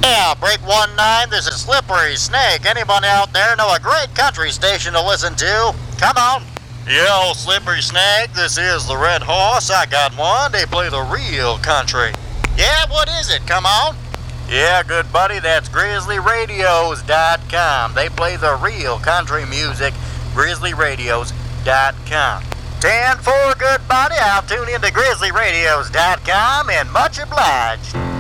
Yeah, break 1-9, this is Slippery Snake. Anybody out there know a great country station to listen to? Come on. Yo, Slippery Snake, this is the Red Horse. I got one. They play the real country. Yeah, what is it? Come on. Yeah, good buddy, that's GrizzlyRadios.com. They play the real country music, GrizzlyRadios.com. 10-4, good buddy. I'll tune into GrizzlyRadios.com and much obliged.